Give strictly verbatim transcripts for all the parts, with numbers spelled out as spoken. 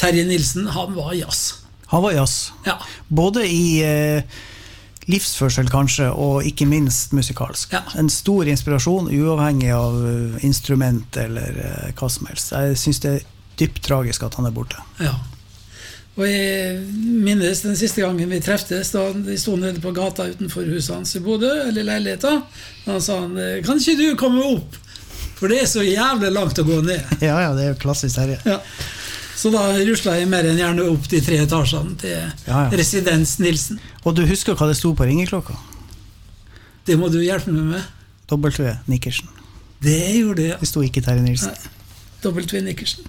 Terje Nilsen, han var jazz. Han var jazz. Ja. Både i eh, livsførsel kanskje, og ikke minst musikalsk. Ja. En stor inspirasjon, uavhengig av instrument eller eh, hva som helst. Jeg synes det er dypt tragisk at han er borte. Ja. Og jeg minnes den siste gangen vi treftes, da de stod nede på gata utenfor huset hans i Bodø, eller leiligheten, da sa han, kan ikke du komme opp? For det er så jævlig langt å gå ned. Ja, ja, det er jo klassisk Terje. Ja. Så da ruslet jeg mer enn gjerne opp de tre etasjene til ja, ja. Residens Nilsen. Og du husker hva det stod på ringeklokka? Det må du hjelpe meg med. W. Nickersen. Det gjorde det, ja. Det stod ikke Terje Nilsen. W. Nickersen.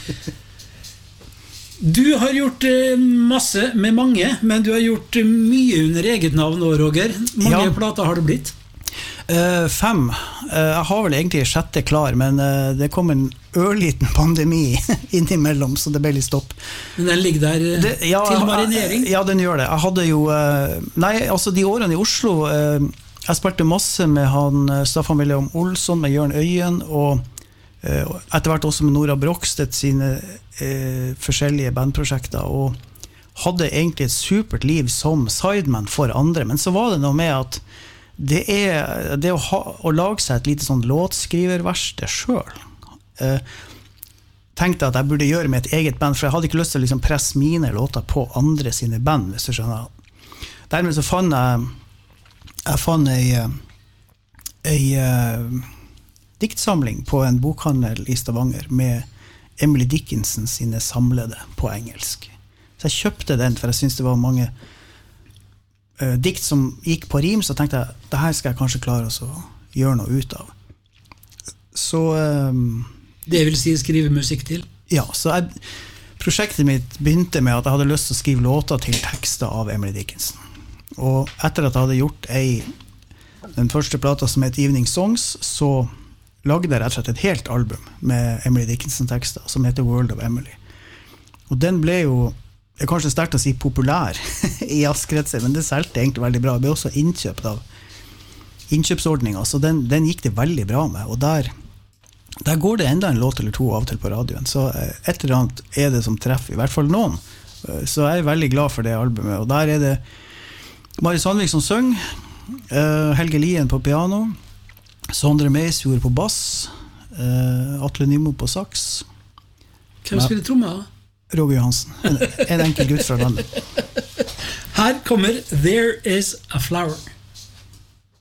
Du har gjort masse med mange, men du har gjort mye under eget navn nå, Roger. Mange ja. plater har det blitt? Uh, fem. Uh, jeg har vel egentlig sjette klar, men uh, det kom en ørliten pandemi innimellom, så det ble litt stopp. Men den ligger der uh, det, ja, til marinering? Ja, den gjør det. Jeg hadde jo... Uh, nei, altså de årene i Oslo... Uh, jeg spilte masse med han Staffan William Olsson, med Jørn Øyen, og uh, etter hvert også med Nora Brokstedt sine uh, forskjellige bandprosjekter, og hadde egentlig et supert liv som sideman for andre. Men så var det noe med at det er det å, ha, å lage seg et lite sånn låtskriververksted selv. Eh, tenkte at jeg burde gjøre med et eget band, for jeg hadde ikke lyst til å liksom presse mine låter på andre sine band, hvis du skjønner. Dermed så fann jeg jeg fann ei, ei uh, diktsamling på en bokhandel i Stavanger med Emily Dickinson sine samlede på engelsk. Så jeg kjøpte den, for jeg synes det var mange Uh, dikt som gikk på rim, så tenkte jeg, det her skal jeg kanskje klare å gjøre noe ut av. Så... Um, det vil si skrive musikk til? Ja, så jeg, prosjektet mitt begynte med at jeg hadde lyst til å skrive låter til tekster av Emily Dickinson. Og etter at jeg hadde gjort ei, den første plata som het Evening Songs, så lagde jeg rett og slett et helt album med Emily Dickinson-tekster, som heter World of Emily. Og den ble jo... Det er kanskje sterkt å si populær i jazzkretser, men det selte egentlig veldig bra. Det ble også innkjøpt av innkjøpsordninger, så den, den gikk det veldig bra med. Og der, der går det enda en låt eller to av og til på radioen. Så et eller annet er det som treffer, i hvert fall noen. Så jeg er veldig glad for det albumet. Og der er det Mari Sandvik som søng, Helge Lien på piano, Sondre Meisjord på bass, Atle Nymo på sax. Hvem spiller trommer da? Roger Johansen, en, en enkel gutt fra landet. Her kommer There Is a Flower.